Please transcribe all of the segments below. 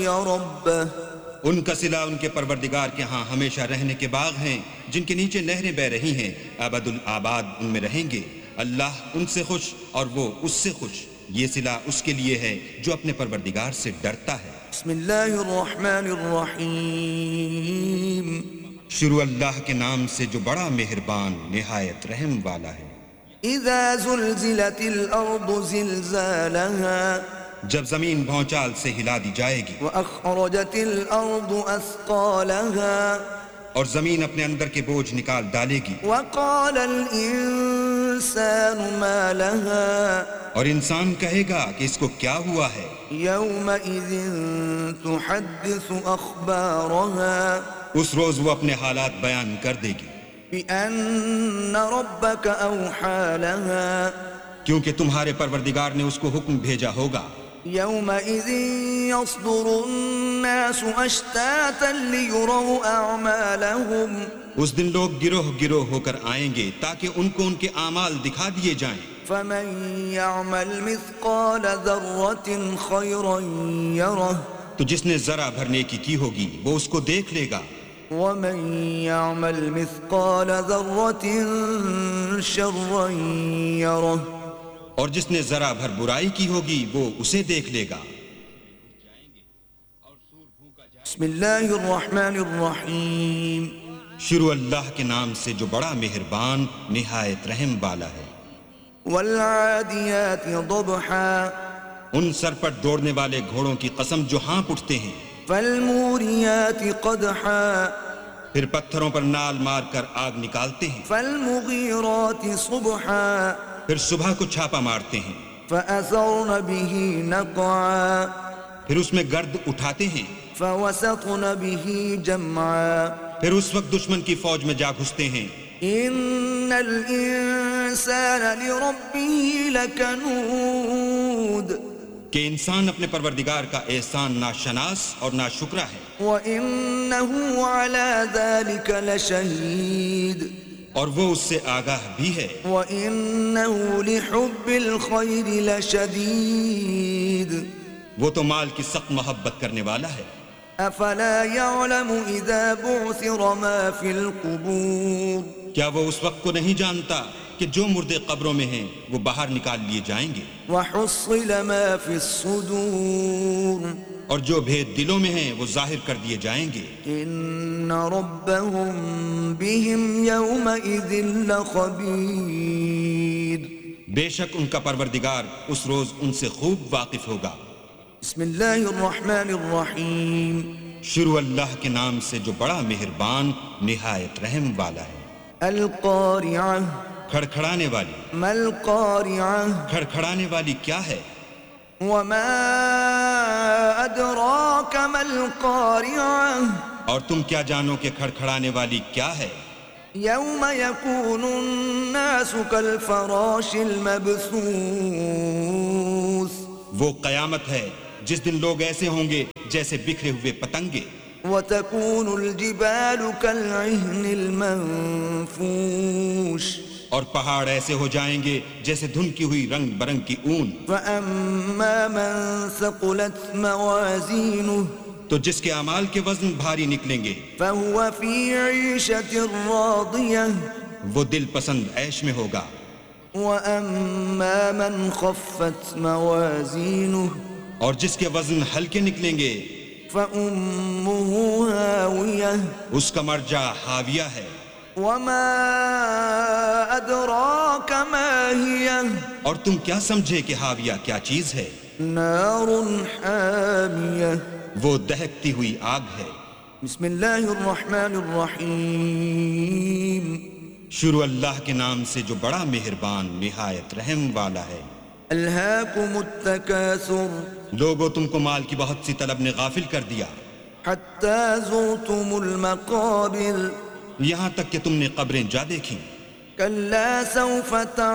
ربه ان کا صلہ ان کے پروردگار کے ہاں ہمیشہ رہنے کے باغ ہیں جن کے نیچے نہریں بہ رہی ہیں، ابد الآباد ان میں رہیں گے۔ اللہ ان سے خوش اور وہ اس سے خوش، یہ صلہ اس کے لیے ہے جو اپنے پروردگار سے ڈرتا ہے۔ بسم اللہ الرحمن الرحیم شروع اللہ کے نام سے جو بڑا مہربان نہایت رحم والا ہے۔ اذا زلزلت الارض زلزالها جب زمین بھونچال سے ہلا دی جائے گی، واخرجت الارض اثقالها اور زمین اپنے اندر کے بوجھ نکال ڈالے گی، وقال الانسان ما لها اور انسان کہے گا کہ اس کو کیا ہوا ہے۔ يومئذ تحدث اخبارها اس روز وہ اپنے حالات بیان کر دے گی، بأن ربك اوحى لها کیونکہ تمہارے پروردگار نے اس کو حکم بھیجا ہوگا۔ يومئذ يصدر الناس اشتاتا ليروا اعمالهم اس دن لوگ گروہ گروہ ہو کر آئیں گے تاکہ ان کو ان کے اعمال دکھا دیے جائیں۔ فمن يعمل مثقال ذرة خيرا يره تو جس نے ذرہ بھر نیکی کی ہوگی وہ اس کو دیکھ لے گا، ومن يعمل مثقال ذرة شرا يره اور جس نے ذرہ بھر برائی کی ہوگی وہ اسے دیکھ لے گا۔ بسم اللہ الرحمن الرحیم شروع اللہ کے نام سے جو بڑا مہربان نہایت رحم والا ہے۔ والعادیات ضبحا ان سر پر دوڑنے والے گھوڑوں کی قسم جو ہانپ اٹھتے ہیں، فالموریات قدحا پھر پتھروں پر نال مار کر آگ نکالتے ہیں، فالمغیرات صبحا پھر صبح کو چھاپا مارتے ہیں، فأثرن به نقعا پھر اس میں گرد اٹھاتے ہیں، فوسطن به جمعا پھر اس وقت دشمن کی فوج میں جا گھستے ہیں۔ ان الانسان لربه لکنود کہ انسان اپنے پروردگار کا احسان ناشناس اور ناشکرا ہے، وَإِنَّهُ عَلَى ذَلِكَ لَشَهِيدٌ اور وہ اس سے آگاہ بھی ہے، وَإِنَّهُ لِحُبِّ الْخَيْرِ لَشَدِيدٌ وہ تو مال کی سخت محبت کرنے والا ہے۔ أَفَلَا يَعْلَمُ إِذَا بُعْثِرَ مَا فِي الْقُبُورِ کیا وہ اس وقت کو نہیں جانتا کہ جو مردے قبروں میں ہیں وہ باہر نکال لیے جائیں گے، وَحُصِّلَ مَا فِي الصُّدُورِ اور جو بھید دلوں میں ہیں وہ ظاہر کر دیے جائیں گے۔ إِنَّ رَبَّهُمْ بِهِمْ يَوْمَئِذٍ لَخَبِيرٌ بے شک ان کا پروردگار اس روز ان سے خوب واقف ہوگا۔ بسم اللہ الرحمن الرحیم شروع اللہ کے نام سے جو بڑا مہربان نہایت رحم والا ہے۔ القارعہ کھڑکھڑانے والی، ما القارعہ کھڑکھڑانے والی کیا ہے؟ وما ادراک ما القارعہ اور تم کیا جانو کہ کھڑکھڑانے والی کیا ہے؟ یوم یکون الناس کالفراش المبثوث وہ قیامت ہے جس دن لوگ ایسے ہوں گے جیسے بکھرے ہوئے پتنگے، وتكون الجبال كالعهن المنفوش اور پہاڑ ایسے ہو جائیں گے جیسے دھنکی ہوئی رنگ برنگ کی اون۔ فأما من ثقلت موازینه تو جس کے اعمال کے وزن بھاری نکلیں گے فهو في عيشة راضية وہ دل پسند عیش میں ہوگا، وأما من خفت موازینه اور جس کے وزن ہلکے نکلیں گے فأمه هاوية اس کا مرجع حاویہ ہے۔ وما أدراك ما هي اور تم کیا سمجھے کہ حاویہ کیا چیز ہے؟ نار حامية وہ دہکتی ہوئی آگ ہے۔ بسم اللہ الرحمن الرحیم شروع اللہ کے نام سے جو بڑا مہربان نہایت رحم والا ہے۔ الہاکم التکاثر لوگو تم کو مال کی بہت سی طلب نے غافل کر دیا، حتی زرتم المقابر یہاں تک کہ تم نے قبریں جا دیکھیں۔ کلا سوف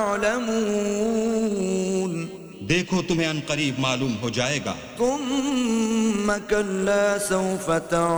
تعلمون دیکھو تمہیں ان قریب معلوم ہو جائے گا۔ ثم کلا سوف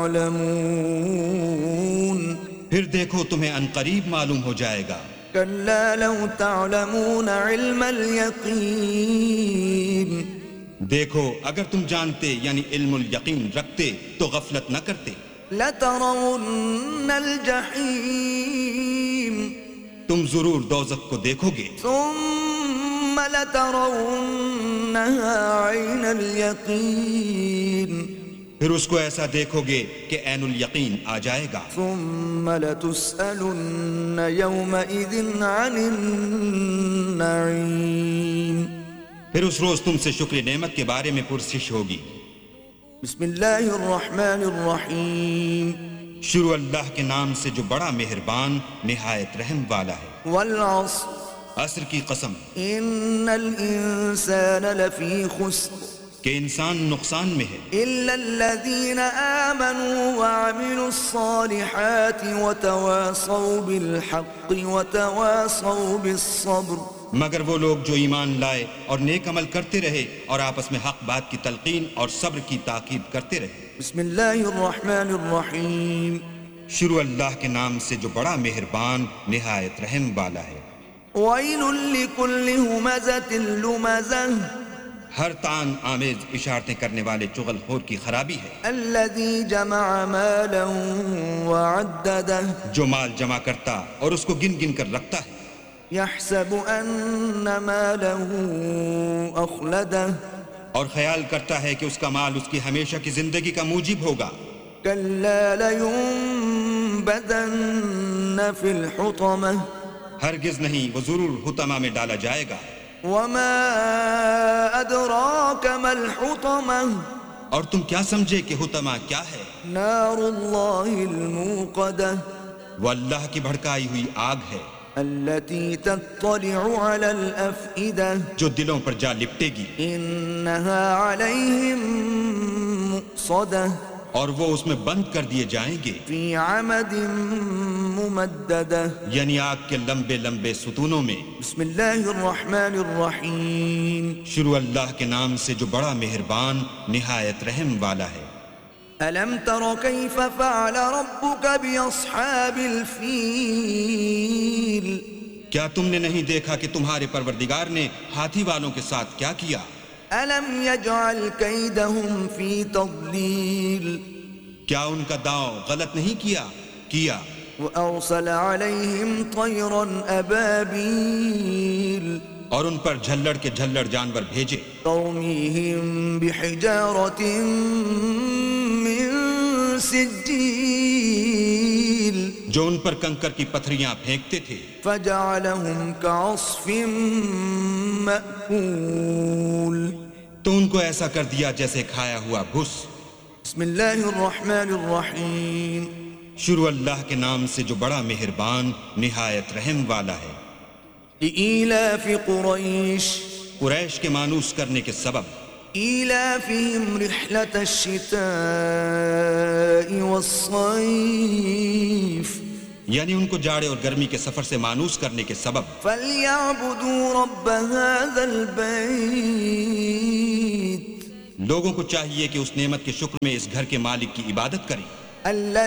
تعلمون پھر دیکھو تمہیں ان قریب معلوم ہو جائے گا۔ کلا لو تعلمون علم الیقین دیکھو اگر تم جانتے یعنی علم الیقین رکھتے تو غفلت نہ کرتے. لترون الجحیم تم ضرور دوزخ کو دیکھو گے. ثم لترونها عین الیقین پھر اس کو ایسا دیکھو گے کہ عین الیقین آ جائے گا. ثم لتسألن یومئذ عن النعیم پھر اس روز تم سے شکر نعمت کے بارے میں پرسش ہوگی. بسم اللہ الرحمن الرحیم شروع اللہ کے نام سے جو بڑا مہربان نہایت رحم والا ہے. والعصر عصر کی قسم ان الانسان لفی خسر کہ انسان نقصان میں ہے الا الذین آمنوا وعملوا الصالحات وتواصوا بالحق وتواصوا بالصبر مگر وہ لوگ جو ایمان لائے اور نیک عمل کرتے رہے اور آپس میں حق بات کی تلقین اور صبر کی تاکید کرتے رہے. بسم اللہ الرحمن الرحیم شروع اللہ کے نام سے جو بڑا مہربان نہایت رحم والا ہے. ویل لکل ہمزۃ لمزہ ہر طعن آمیز اشارتیں کرنے والے چغل خور کی خرابی ہے. الذی جمع مالا وعددہ جو مال جمع کرتا اور اس کو گن گن کر رکھتا ہے. یحسب ان ماله اخلدہ اور خیال کرتا ہے کہ اس کا مال اس کی ہمیشہ کی زندگی کا موجب ہوگا. کلا لینبذن فی الحطمہ ہرگز نہیں، وہ ضرور حطمہ میں ڈالا جائے گا. وما ادراک ما الحطمہ اور تم کیا سمجھے کہ حطمہ کیا ہے؟ نار اللہ الموقدہ وہ اللہ کی بھڑکائی ہوئی آگ ہے التي تطلع على الافئدہ جو دلوں پر جا لپٹے گی. انها علیہم مؤصدہ اور وہ اس میں بند کر دیے جائیں گے فی عمد ممددہ یعنی آگ کے لمبے لمبے ستونوں میں. بسم اللہ الرحمن الرحیم شروع اللہ کے نام سے جو بڑا مہربان نہایت رحم والا ہے. الم تر کیف فعل ربک باصحاب الفیل کیا تم نے نہیں دیکھا کہ تمہارے پروردگار نے ہاتھی والوں کے ساتھ کیا کیا؟ الم یجعل کیدہم فی تضلیل کیا ان کا داؤ غلط نہیں کیا؟ وارسل علیہم طیرا ابابیل اور ان پر جھلڑ کے جھلڑ جانور بھیجے ترمیہم بحجارۃ من سجیل جو ان پر کنکر کی پتھریاں پھینکتے تھے. فجعلہم کعصف مأکول تو ان کو ایسا کر دیا جیسے کھایا ہوا بھس. بسم اللہ الرحمن الرحیم شروع اللہ کے نام سے جو بڑا مہربان نہایت رحم والا ہے. لإیلاف قریش قریش کے مانوس کرنے کے سبب ایلافہم رحلة الشتاء والصیف یعنی ان کو جاڑے اور گرمی کے سفر سے مانوس کرنے کے سبب فَلْيَعْبُدُوا رَبَّ هَذَا الْبَيْتِ لوگوں کو چاہیے کہ اس نعمت کے شکر میں اس گھر کے مالک کی عبادت کریں.